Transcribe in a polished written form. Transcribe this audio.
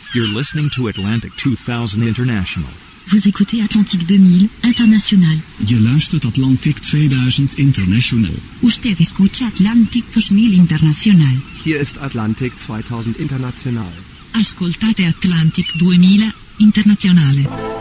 You're listening to Atlantic 2000 International. Vous écoutez Atlantique 2000 International. Je luistert Atlantic 2000 International. Usted escucha Atlantic 2000 International. Hier ist Atlantic 2000 International. Ascoltate Atlantic 2000 Internazionale.